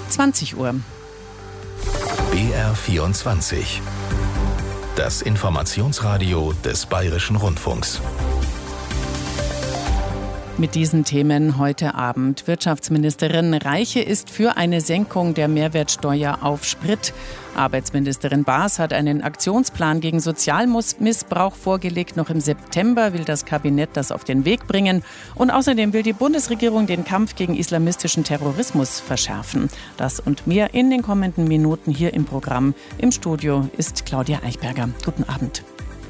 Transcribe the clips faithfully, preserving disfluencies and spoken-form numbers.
zwanzig Uhr. B R vierundzwanzig. Das Informationsradio des Bayerischen Rundfunks. Mit diesen Themen heute Abend. Wirtschaftsministerin Reiche ist für eine Senkung der Mehrwertsteuer auf Sprit. Arbeitsministerin Baas hat einen Aktionsplan gegen Sozialmissbrauch vorgelegt. Noch im September will das Kabinett das auf den Weg bringen. Und außerdem will die Bundesregierung den Kampf gegen islamistischen Terrorismus verschärfen. Das und mehr in den kommenden Minuten hier im Programm. Im Studio ist Claudia Eichberger. Guten Abend.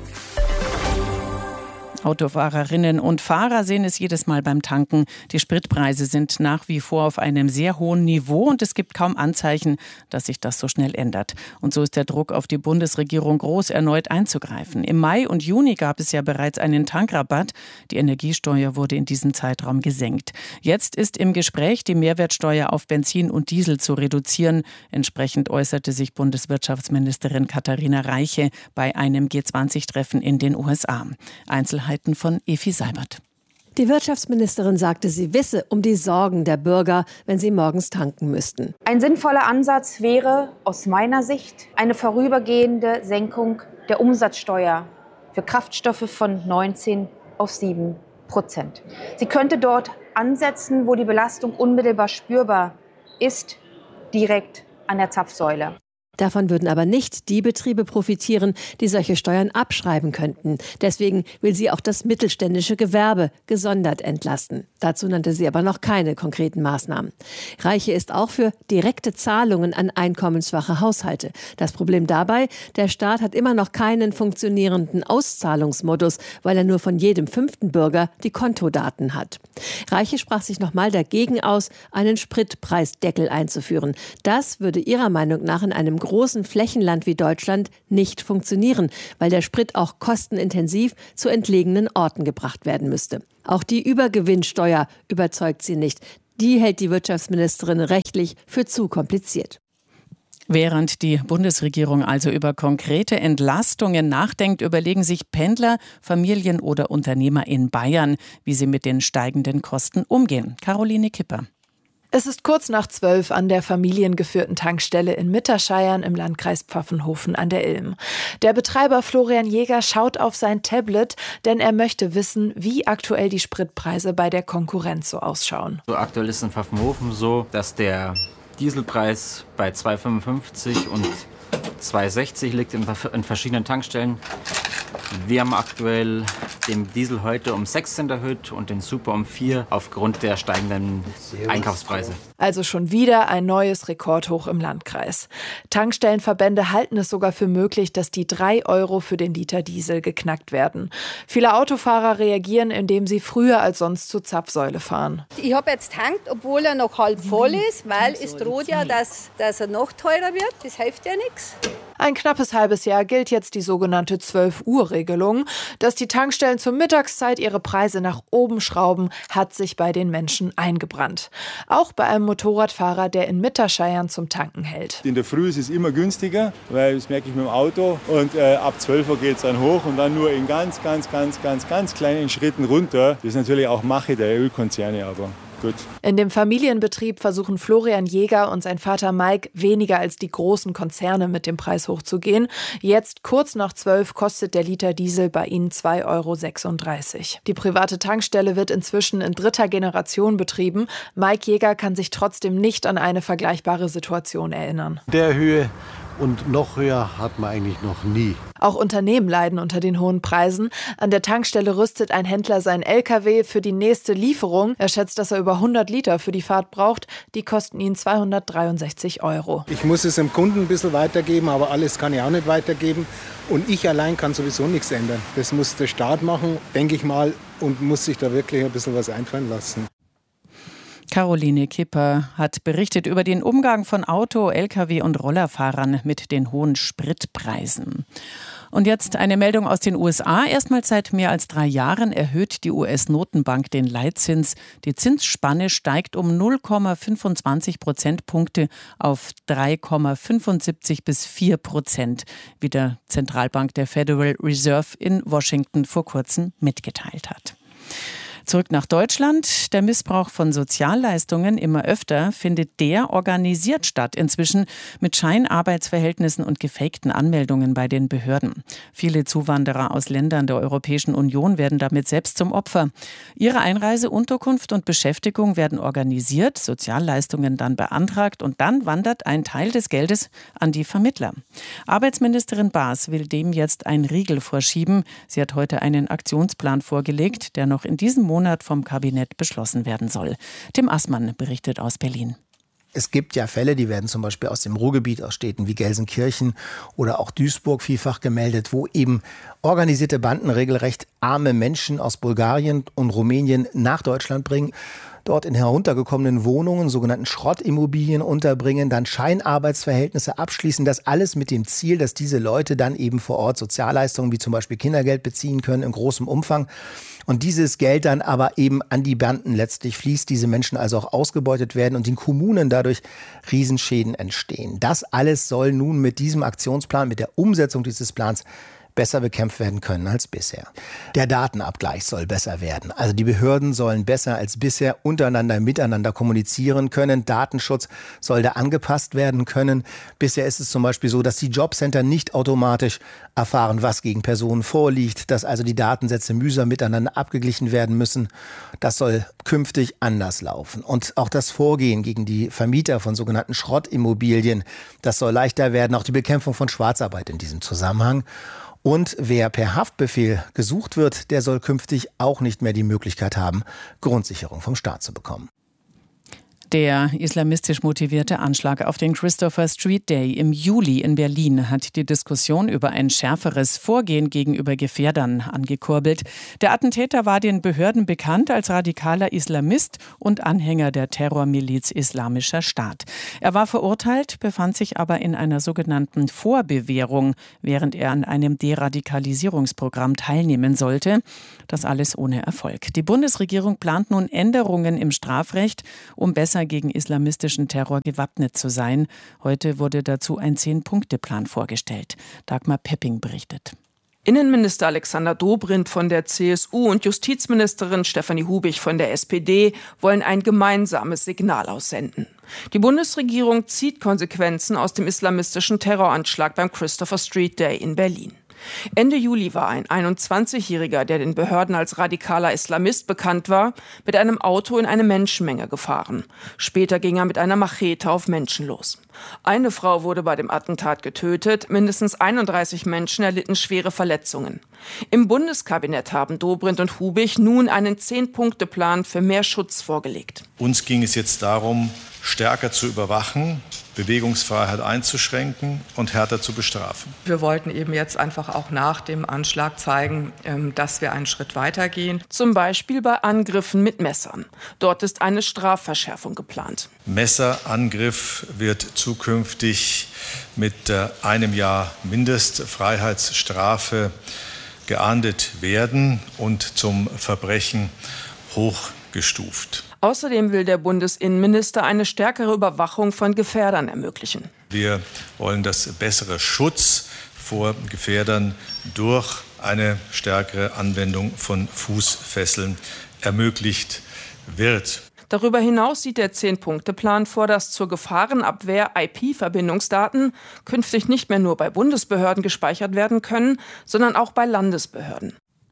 Autofahrerinnen und Fahrer sehen es jedes Mal beim Tanken. Die Spritpreise sind nach wie vor auf einem sehr hohen Niveau und es gibt kaum Anzeichen, dass sich das so schnell ändert. Und so ist der Druck auf die Bundesregierung groß, erneut einzugreifen. Im Mai und Juni gab es ja bereits einen Tankrabatt. Die Energiesteuer wurde in diesem Zeitraum gesenkt. Jetzt ist im Gespräch, die Mehrwertsteuer auf Benzin und Diesel zu reduzieren. Entsprechend äußerte sich Bundeswirtschaftsministerin Katharina Reiche bei einem G zwanzig Treffen in den U S A. Einzelheiten von Evi Seibert. Die Wirtschaftsministerin sagte, sie wisse um die Sorgen der Bürger, wenn sie morgens tanken müssten. Ein sinnvoller Ansatz wäre aus meiner Sicht eine vorübergehende Senkung der Umsatzsteuer für Kraftstoffe von neunzehn auf sieben Prozent. Sie könnte dort ansetzen, wo die Belastung unmittelbar spürbar ist, direkt an der Zapfsäule. Davon würden aber nicht die Betriebe profitieren, die solche Steuern abschreiben könnten. Deswegen will sie auch das mittelständische Gewerbe gesondert entlasten. Dazu nannte sie aber noch keine konkreten Maßnahmen. Reiche ist auch für direkte Zahlungen an einkommensschwache Haushalte. Das Problem dabei, der Staat hat immer noch keinen funktionierenden Auszahlungsmodus, weil er nur von jedem fünften Bürger die Kontodaten hat. Reiche sprach sich nochmal dagegen aus, einen Spritpreisdeckel einzuführen. Das würde ihrer Meinung nach in einem großen Flächenland wie Deutschland nicht funktionieren, weil der Sprit auch kostenintensiv zu entlegenen Orten gebracht werden müsste. Auch die Übergewinnsteuer überzeugt sie nicht. Die hält die Wirtschaftsministerin rechtlich für zu kompliziert. Während die Bundesregierung also über konkrete Entlastungen nachdenkt, überlegen sich Pendler, Familien oder Unternehmer in Bayern, wie sie mit den steigenden Kosten umgehen. Caroline Kipper. Es ist kurz nach zwölf an der familiengeführten Tankstelle in Mitterscheiern im Landkreis Pfaffenhofen an der Ilm. Der Betreiber Florian Jäger schaut auf sein Tablet, denn er möchte wissen, wie aktuell die Spritpreise bei der Konkurrenz so ausschauen. So aktuell ist es in Pfaffenhofen so, dass der Dieselpreis bei zwei fünfundfünfzig und zwei sechzig liegt in, in verschiedenen Tankstellen. Wir haben aktuell den Diesel heute um sechs Cent erhöht und den Super um vier aufgrund der steigenden Einkaufspreise. Also schon wieder ein neues Rekordhoch im Landkreis. Tankstellenverbände halten es sogar für möglich, dass die drei Euro für den Liter Diesel geknackt werden. Viele Autofahrer reagieren, indem sie früher als sonst zur Zapfsäule fahren. Ich habe jetzt tankt, obwohl er noch halb voll ist, weil es droht ja, dass, dass er noch teurer wird. Das hilft ja nichts. Ein knappes halbes Jahr gilt jetzt die sogenannte zwölf-Uhr-Regelung. Dass die Tankstellen zur Mittagszeit ihre Preise nach oben schrauben, hat sich bei den Menschen eingebrannt. Auch bei einem Motorradfahrer, der in Mitterscheiern zum Tanken hält. In der Früh ist es immer günstiger, weil das merke ich mit dem Auto. Und äh, ab zwölf Uhr geht es dann hoch und dann nur in ganz, ganz, ganz, ganz, ganz kleinen Schritten runter. Das ist natürlich auch Mache der Ölkonzerne, aber gut. In dem Familienbetrieb versuchen Florian Jäger und sein Vater Mike weniger als die großen Konzerne mit dem Preis hochzugehen. Jetzt, kurz nach zwölf, kostet der Liter Diesel bei ihnen zwei Euro sechsunddreißig. Die private Tankstelle wird inzwischen in dritter Generation betrieben. Mike Jäger kann sich trotzdem nicht an eine vergleichbare Situation erinnern. Der Höhe und noch höher hat man eigentlich noch nie. Auch Unternehmen leiden unter den hohen Preisen. An der Tankstelle rüstet ein Händler seinen L K W für die nächste Lieferung. Er schätzt, dass er über hundert Liter für die Fahrt braucht. Die kosten ihn zweihundertdreiundsechzig Euro. Ich muss es dem Kunden ein bisschen weitergeben, aber alles kann ich auch nicht weitergeben. Und ich allein kann sowieso nichts ändern. Das muss der Staat machen, denke ich mal, und muss sich da wirklich ein bisschen was einfallen lassen. Caroline Kipper hat berichtet über den Umgang von Auto-, L K W- und Rollerfahrern mit den hohen Spritpreisen. Und jetzt eine Meldung aus den U S A. Erstmals seit mehr als drei Jahren erhöht die U S-Notenbank den Leitzins. Die Zinsspanne steigt um null Komma fünfundzwanzig Prozentpunkte auf drei Komma fünfundsiebzig bis vier Prozent, wie der Zentralbank der Federal Reserve in Washington vor kurzem mitgeteilt hat. Zurück nach Deutschland. Der Missbrauch von Sozialleistungen immer öfter findet der organisiert statt. Inzwischen mit Scheinarbeitsverhältnissen und gefakten Anmeldungen bei den Behörden. Viele Zuwanderer aus Ländern der Europäischen Union werden damit selbst zum Opfer. Ihre Einreise, Unterkunft und Beschäftigung werden organisiert, Sozialleistungen dann beantragt und dann wandert ein Teil des Geldes an die Vermittler. Arbeitsministerin Baas will dem jetzt einen Riegel vorschieben. Sie hat heute einen Aktionsplan vorgelegt, der noch in diesem Monat vom Kabinett beschlossen werden soll. Tim Assmann berichtet aus Berlin. Es gibt ja Fälle, die werden zum Beispiel aus dem Ruhrgebiet, aus Städten wie Gelsenkirchen oder auch Duisburg vielfach gemeldet, wo eben organisierte Banden regelrecht arme Menschen aus Bulgarien und Rumänien nach Deutschland bringen, dort in heruntergekommenen Wohnungen, sogenannten Schrottimmobilien unterbringen, dann Scheinarbeitsverhältnisse abschließen. Das alles mit dem Ziel, dass diese Leute dann eben vor Ort Sozialleistungen wie zum Beispiel Kindergeld beziehen können in großem Umfang. Und dieses Geld dann aber eben an die Banden letztlich fließt, diese Menschen also auch ausgebeutet werden und den Kommunen dadurch Riesenschäden entstehen. Das alles soll nun mit diesem Aktionsplan, mit der Umsetzung dieses Plans besser bekämpft werden können als bisher. Der Datenabgleich soll besser werden. Also die Behörden sollen besser als bisher untereinander, miteinander kommunizieren können. Datenschutz soll da angepasst werden können. Bisher ist es zum Beispiel so, dass die Jobcenter nicht automatisch erfahren, was gegen Personen vorliegt, dass also die Datensätze mühsam miteinander abgeglichen werden müssen. Das soll künftig anders laufen. Und auch das Vorgehen gegen die Vermieter von sogenannten Schrottimmobilien, das soll leichter werden. Auch die Bekämpfung von Schwarzarbeit in diesem Zusammenhang. Und wer per Haftbefehl gesucht wird, der soll künftig auch nicht mehr die Möglichkeit haben, Grundsicherung vom Staat zu bekommen. Der islamistisch motivierte Anschlag auf den Christopher Street Day im Juli in Berlin hat die Diskussion über ein schärferes Vorgehen gegenüber Gefährdern angekurbelt. Der Attentäter war den Behörden bekannt als radikaler Islamist und Anhänger der Terrormiliz Islamischer Staat. Er war verurteilt, befand sich aber in einer sogenannten Vorbewährung, während er an einem Deradikalisierungsprogramm teilnehmen sollte. Das alles ohne Erfolg. Die Bundesregierung plant nun Änderungen im Strafrecht, um besser gegen islamistischen Terror gewappnet zu sein. Heute wurde dazu ein Zehn-Punkte-Plan vorgestellt. Dagmar Pepping berichtet. Innenminister Alexander Dobrindt von der C S U und Justizministerin Stefanie Hubig von der S P D wollen ein gemeinsames Signal aussenden. Die Bundesregierung zieht Konsequenzen aus dem islamistischen Terroranschlag beim Christopher Street Day in Berlin. Ende Juli war ein einundzwanzigjähriger, der den Behörden als radikaler Islamist bekannt war, mit einem Auto in eine Menschenmenge gefahren. Später ging er mit einer Machete auf Menschen los. Eine Frau wurde bei dem Attentat getötet, mindestens einunddreißig Menschen erlitten schwere Verletzungen. Im Bundeskabinett haben Dobrindt und Hubig nun einen Zehn-Punkte-Plan für mehr Schutz vorgelegt. Uns ging es jetzt darum, stärker zu überwachen, Bewegungsfreiheit einzuschränken und härter zu bestrafen. Wir wollten eben jetzt einfach auch nach dem Anschlag zeigen, dass wir einen Schritt weiter gehen. Zum Beispiel bei Angriffen mit Messern. Dort ist eine Strafverschärfung geplant. Messerangriff wird zukünftig mit einem Jahr Mindestfreiheitsstrafe geahndet werden und zum Verbrechen hochgestuft. Außerdem will der Bundesinnenminister eine stärkere Überwachung von Gefährdern ermöglichen. Wir wollen, dass bessere Schutz vor Gefährdern durch eine stärkere Anwendung von Fußfesseln ermöglicht wird. Darüber hinaus sieht der Zehn-Punkte-Plan vor, dass zur Gefahrenabwehr I P-Verbindungsdaten künftig nicht mehr nur bei Bundesbehörden gespeichert werden können, sondern auch bei Landesbehörden.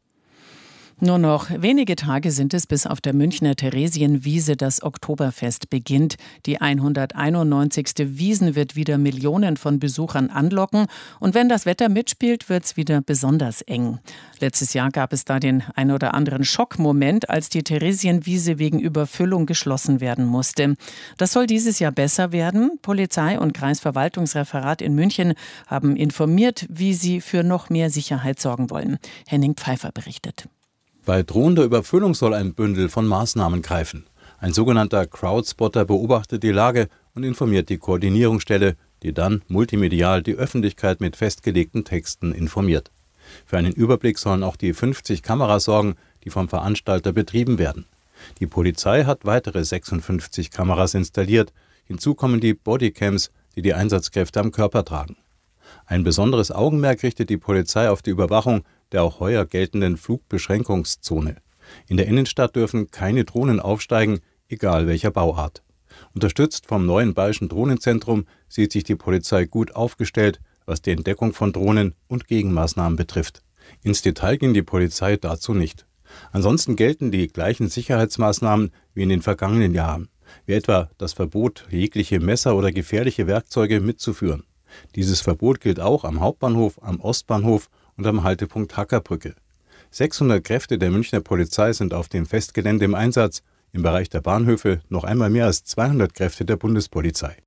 Nur noch wenige Tage sind es, bis auf der Münchner Theresienwiese das Oktoberfest beginnt. Die hunderteinundneunzigste Wiesn wird wieder Millionen von Besuchern anlocken. Und wenn das Wetter mitspielt, wird es wieder besonders eng. Letztes Jahr gab es da den ein oder anderen Schockmoment, als die Theresienwiese wegen Überfüllung geschlossen werden musste. Das soll dieses Jahr besser werden. Polizei und Kreisverwaltungsreferat in München haben informiert, wie sie für noch mehr Sicherheit sorgen wollen. Henning Pfeiffer berichtet. Bei drohender Überfüllung soll ein Bündel von Maßnahmen greifen. Ein sogenannter Crowdspotter beobachtet die Lage und informiert die Koordinierungsstelle, die dann multimedial die Öffentlichkeit mit festgelegten Texten informiert. Für einen Überblick sollen auch die fünfzig Kameras sorgen, die vom Veranstalter betrieben werden. Die Polizei hat weitere sechsundfünfzig Kameras installiert. Hinzu kommen die Bodycams, die die Einsatzkräfte am Körper tragen. Ein besonderes Augenmerk richtet die Polizei auf die Überwachung der auch heuer geltenden Flugbeschränkungszone. In der Innenstadt dürfen keine Drohnen aufsteigen, egal welcher Bauart. Unterstützt vom neuen Bayerischen Drohnenzentrum sieht sich die Polizei gut aufgestellt, was die Entdeckung von Drohnen und Gegenmaßnahmen betrifft. Ins Detail ging die Polizei dazu nicht. Ansonsten gelten die gleichen Sicherheitsmaßnahmen wie in den vergangenen Jahren, wie etwa das Verbot, jegliche Messer oder gefährliche Werkzeuge mitzuführen. Dieses Verbot gilt auch am Hauptbahnhof, am Ostbahnhof und am Haltepunkt Hackerbrücke. sechshundert Kräfte der Münchner Polizei sind auf dem Festgelände im Einsatz, im Bereich der Bahnhöfe noch einmal mehr als zweihundert Kräfte der Bundespolizei.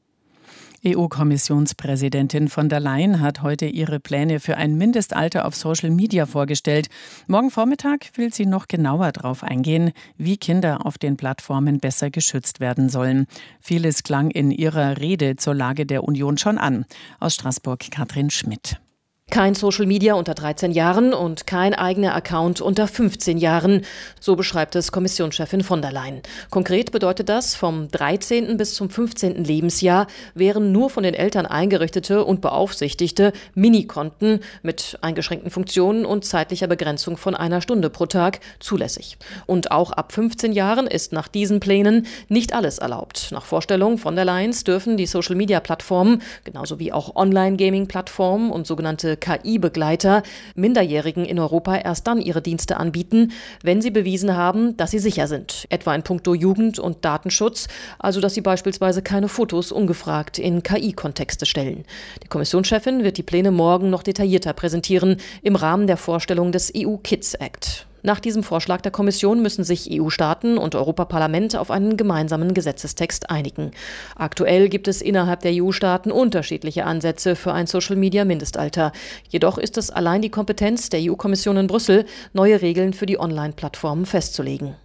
E U-Kommissionspräsidentin von der Leyen hat heute ihre Pläne für ein Mindestalter auf Social Media vorgestellt. Morgen Vormittag will sie noch genauer darauf eingehen, wie Kinder auf den Plattformen besser geschützt werden sollen. Vieles klang in ihrer Rede zur Lage der Union schon an. Aus Straßburg Katrin Schmidt. Kein Social Media unter dreizehn Jahren und kein eigener Account unter fünfzehn Jahren. So beschreibt es Kommissionschefin von der Leyen. Konkret bedeutet das, vom dreizehnten bis zum fünfzehnten Lebensjahr wären nur von den Eltern eingerichtete und beaufsichtigte Minikonten mit eingeschränkten Funktionen und zeitlicher Begrenzung von einer Stunde pro Tag zulässig. Und auch ab fünfzehn Jahren ist nach diesen Plänen nicht alles erlaubt. Nach Vorstellung von der Leyen dürfen die Social Media Plattformen, genauso wie auch Online-Gaming-Plattformen und sogenannte K I-Begleiter Minderjährigen in Europa erst dann ihre Dienste anbieten, wenn sie bewiesen haben, dass sie sicher sind. Etwa in puncto Jugend- und Datenschutz, also dass sie beispielsweise keine Fotos ungefragt in K I-Kontexte stellen. Die Kommissionschefin wird die Pläne morgen noch detaillierter präsentieren im Rahmen der Vorstellung des E U-Kids Act. Nach diesem Vorschlag der Kommission müssen sich E U-Staaten und Europaparlament auf einen gemeinsamen Gesetzestext einigen. Aktuell gibt es innerhalb der E U-Staaten unterschiedliche Ansätze für ein Social-Media-Mindestalter. Jedoch ist es allein die Kompetenz der E U-Kommission in Brüssel, neue Regeln für die Online-Plattformen festzulegen.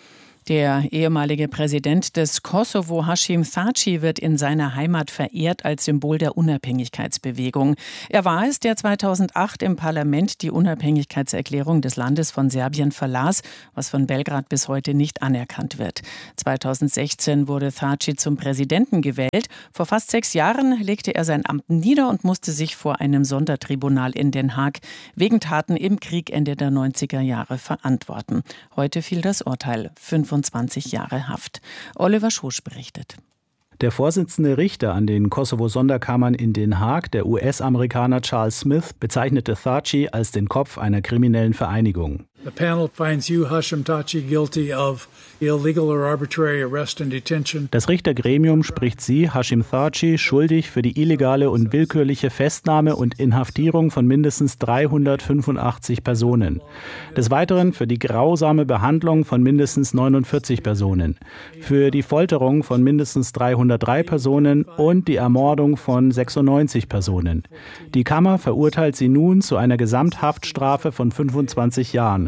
Der ehemalige Präsident des Kosovo, Hashim Thaçi, wird in seiner Heimat verehrt als Symbol der Unabhängigkeitsbewegung. Er war es, der zweitausendacht im Parlament die Unabhängigkeitserklärung des Landes von Serbien verlas, was von Belgrad bis heute nicht anerkannt wird. zweitausendsechzehn wurde Thaçi zum Präsidenten gewählt. Vor fast sechs Jahren legte er sein Amt nieder und musste sich vor einem Sondertribunal in Den Haag wegen Taten im Krieg Ende der neunziger Jahre verantworten. Heute fiel das Urteil. fünfundzwanzig Jahre Haft. Oliver Schosch berichtet. Der Vorsitzende Richter an den Kosovo-Sonderkammern in Den Haag, der U S-Amerikaner Charles Smith, bezeichnete Thaçi als den Kopf einer kriminellen Vereinigung. The panel finds you, Hashim Thaçi, guilty of illegal or arbitrary arrest and detention. Das Richtergremium spricht Sie, Hashim Thaçi, schuldig für die illegale und willkürliche Festnahme und Inhaftierung von mindestens dreihundertfünfundachtzig Personen. Des Weiteren für die grausame Behandlung von mindestens neunundvierzig Personen, für die Folterung von mindestens dreihundertdrei Personen und die Ermordung von sechsundneunzig Personen. Die Kammer verurteilt sie nun zu einer Gesamthaftstrafe von fünfundzwanzig Jahren.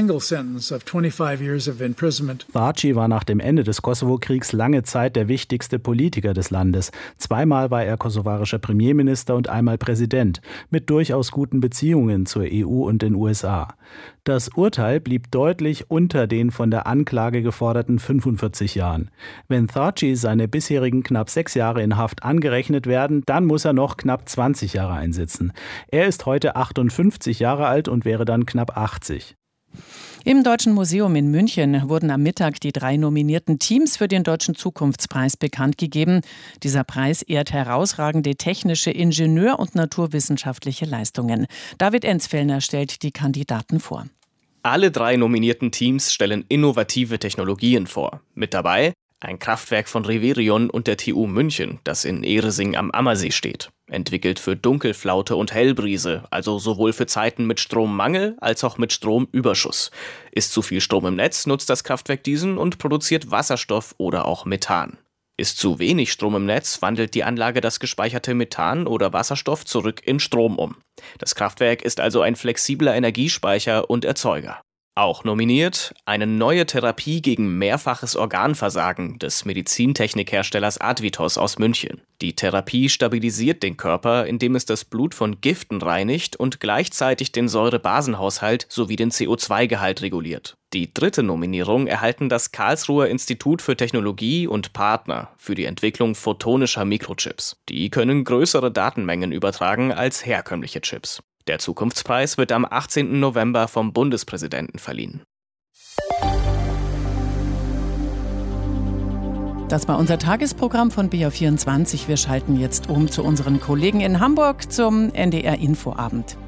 Thaçi war nach dem Ende des Kosovo-Kriegs lange Zeit der wichtigste Politiker des Landes. Zweimal war er kosovarischer Premierminister und einmal Präsident, mit durchaus guten Beziehungen zur E U und den U S A. Das Urteil blieb deutlich unter den von der Anklage geforderten fünfundvierzig Jahren. Wenn Thaçi seine bisherigen knapp sechs Jahre in Haft angerechnet werden, dann muss er noch knapp zwanzig Jahre einsitzen. Er ist heute achtundfünfzig Jahre alt und wäre dann knapp achtzig. Im Deutschen Museum in München wurden am Mittag die drei nominierten Teams für den Deutschen Zukunftspreis bekannt gegeben. Dieser Preis ehrt herausragende technische, Ingenieur- und naturwissenschaftliche Leistungen. David Enzfellner stellt die Kandidaten vor. Alle drei nominierten Teams stellen innovative Technologien vor. Mit dabei ein Kraftwerk von Reverion und der T U München, das in Ehresing am Ammersee steht. Entwickelt für Dunkelflaute und Hellbrise, also sowohl für Zeiten mit Strommangel als auch mit Stromüberschuss. Ist zu viel Strom im Netz, nutzt das Kraftwerk diesen und produziert Wasserstoff oder auch Methan. Ist zu wenig Strom im Netz, wandelt die Anlage das gespeicherte Methan oder Wasserstoff zurück in Strom um. Das Kraftwerk ist also ein flexibler Energiespeicher und Erzeuger. Auch nominiert eine neue Therapie gegen mehrfaches Organversagen des Medizintechnikherstellers Advitos aus München. Die Therapie stabilisiert den Körper, indem es das Blut von Giften reinigt und gleichzeitig den Säurebasenhaushalt sowie den C O zwei Gehalt reguliert. Die dritte Nominierung erhalten das Karlsruher Institut für Technologie und Partner für die Entwicklung photonischer Mikrochips. Die können größere Datenmengen übertragen als herkömmliche Chips. Der Zukunftspreis wird am achtzehnten November vom Bundespräsidenten verliehen. Das war unser Tagesprogramm von B R vierundzwanzig. Wir schalten jetzt um zu unseren Kollegen in Hamburg zum N D R Infoabend.